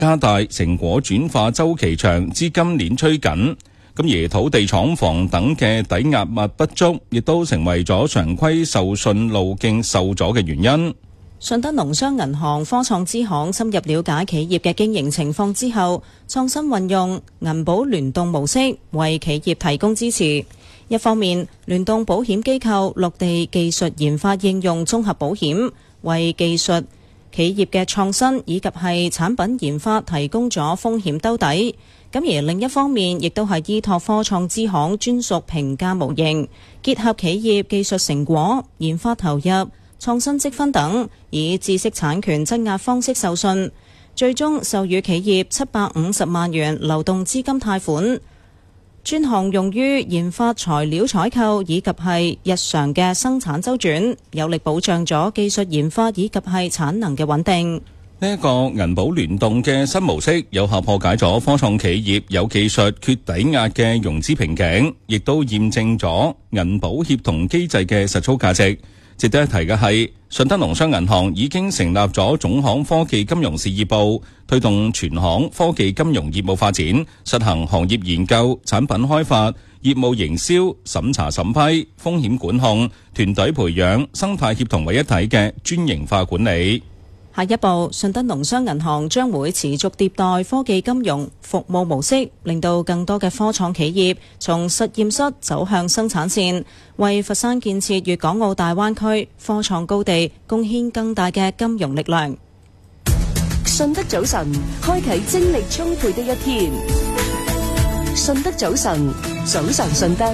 加大成果轉化週期長、資金鏈趨緊。而土地廠房等嘅抵押物不足，亦都成為咗常規授信路徑受阻嘅原因。 順德農商銀行科創支行深入了解企業嘅經營情況之後，創新運用銀保聯動模式，為企業提供支持。一方面，聯動保險機構落地技術研發應用綜合保險，為技術企業嘅創新以及係產品研發提供咗風險兜底。咁而另一方面，亦都係依託科創支行專屬評價模型，結合企業技術成果、研發投入、創新積分等，以知識產權質押方式授信，最終授予企業750萬元流動資金貸款，專項用於研發材料採購以及係日常嘅生產周轉，有力保障咗技術研發以及係產能嘅穩定。 呢一個銀保聯動嘅新模式，有效破解咗科創企業有技術缺抵押嘅融資瓶頸，亦都驗證咗銀保協同機制嘅實操價值。值得一提嘅係，順德農商銀行已經成立咗總行科技金融事業部，推動全行科技金融業務發展，實行行業研究、產品開發、業務營銷、審查審批、風險管控、團隊培養、生態協同為一體嘅專營化管理。 下一步，順德農商銀行將會持續迭代科技金融服務模式，令到更多嘅科創企業從實驗室走向生產線，為佛山建設粵港澳大灣區科創高地貢獻更大嘅金融力量。 順德早晨，開啟精力充沛的一天。順德早晨，早晨順德。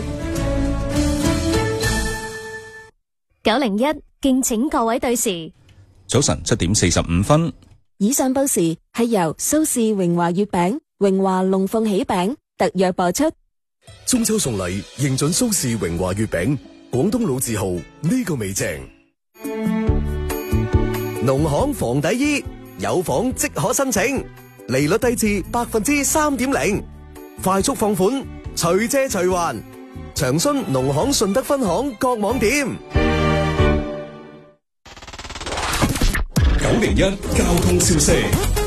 901，敬請各位對時。 早晨7點45分。 以上報時係由蘇氏榮華月餅、榮華龍鳳喜餅特約播出。 中秋送禮，認準蘇氏榮華月餅，廣東老字號，呢個味正。農行房底衣有房即可申請，利率低至3.0%，快速放款，隨借隨還。詳詢農行順德分行各網店。 901交通消息。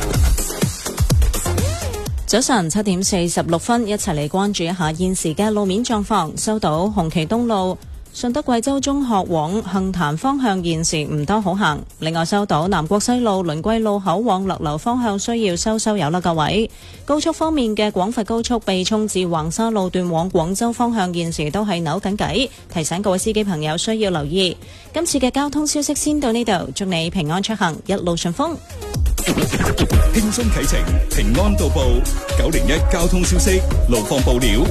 早晨7點46分，一齊嚟關注一下現時嘅路面狀況。收到紅旗東路順德貴州中學往杏壇方向現時唔多好行。另外收到南國西路倫桂路口往樂樓方向需要收油啦，各位。高速方面嘅廣佛高速避衝至橫沙路段往廣州方向現時都係扭緊計，提醒各位司機朋友需要留意。今次嘅交通消息先到呢度，祝你平安出行，一路順風。 輕鬆啟程，平安到埗。901交通消息，路況報料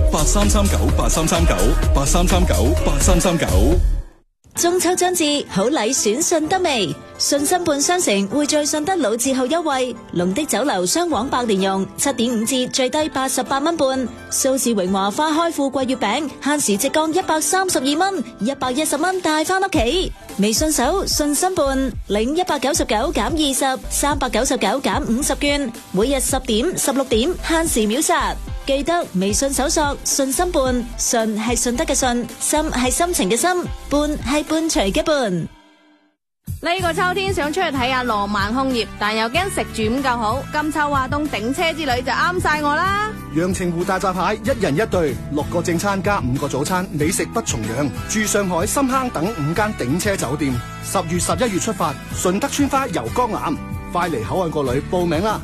8339833983398339。 中秋將至，好禮選順德味。順心半商城匯聚順德老字號優惠，龍的酒樓雙黃百年蓉7.5折，最低88蚊半。蘇氏榮華花開富貴月餅，限時直降132蚊，110蚊帶翻屋企。微信搜順心伴，領199減20，399減50券，每日10點、16點限時秒殺。記得微信搜索順心伴，順係順德嘅順，心係心情嘅心，伴係伴隨嘅伴。 呢個秋天想出去睇下浪漫空業，但又驚食住唔夠好。金秋華東頂車之旅就啱晒我啦！ 陽澄湖大閘蟹1人1對，6個正餐加5個早餐，美食不重樣。住上海、深坑等5間頂車酒店。10月11月出發，順德村花遊江南，快嚟口岸個旅報名啦！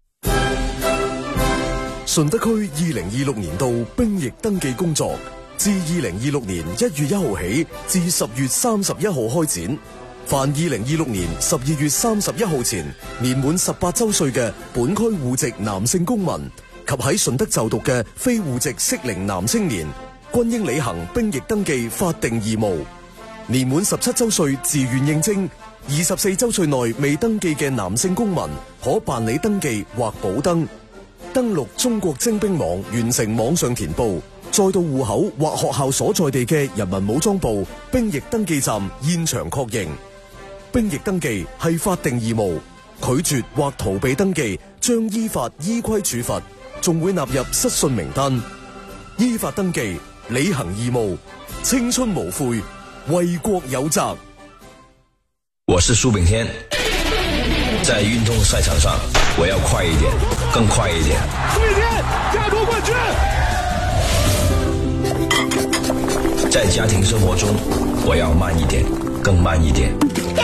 順德區2026年度兵役登記工作自2026年1月1號起至10月31號開展。凡2026年12月31號前年滿18周歲嘅本區戶籍男性公民及喺順德就讀嘅非戶籍適齡男青年，均應履行兵役登記法定義務。年滿17周歲自願應徵，24周歲內未登記嘅男性公民可辦理登記或補登。登錄中國徵兵網，完成網上填報，再到戶口或學校所在地嘅人民武裝部兵役登記站現場確認。兵役登記係法定義務，拒絕或逃避登記將依法依規處罰，仲會納入失信名單。依法登記，履行義務，青春無悔，為國有責。 我是蘇炳添。 在运动赛场上，我要快一点，更快一点。 瑞典亚洲冠军。 在家庭生活中，我要慢一点，更慢一点。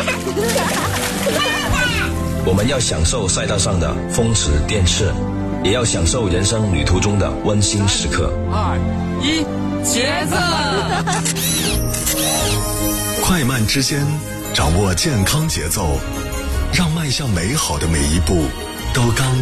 我们要享受赛道上的风驰电掣，也要享受人生旅途中的温馨时刻。 2、1，茄子！ 快慢之间，掌握健康节奏，让迈向美好的每一步都刚